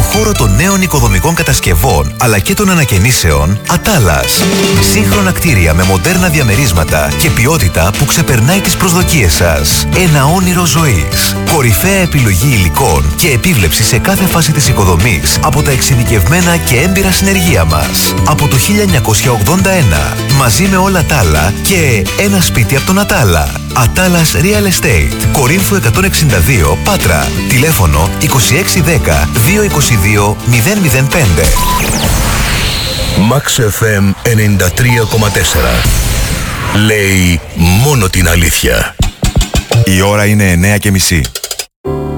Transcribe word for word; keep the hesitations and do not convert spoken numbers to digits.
χώρο των νέων οικοδομικών κατασκευών αλλά και των ανακαινήσεων, Ατάλας. Σύγχρονα κτίρια με μοντέρνα διαμερίσματα και ποιότητα που ξεπερνάει τις προσδοκίες σας. Ένα όνειρο ζωής. Κορυφαία επιλογή υλικών και επίβλεψη σε κάθε φάση της οικοδομής από τα εξειδικευμένα και έμπειρα συνεργεία μας. Από το χίλια εννιακόσια ογδόντα ένα, μαζί με όλα τα άλλα και ένα σπίτι από τον Ατάλα. Ατάλας Real Estate. Κορίνθου εκατόν εξήντα δύο, Πάτρα. Τηλέφωνο είκοσι έξι δέκα διακόσια είκοσι δύο μηδέν μηδέν πέντε. Max εφ εμ ενενήντα τρία κόμμα τέσσερα. Λέει μόνο την αλήθεια. Η ώρα είναι εννέα και μισή.